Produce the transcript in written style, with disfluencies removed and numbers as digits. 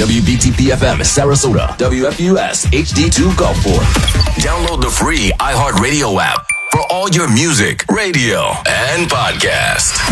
WBTP-FM Sarasota, WFUS HD2 Gulfport. Download the free iHeartRadio app for all your music, radio, and podcast.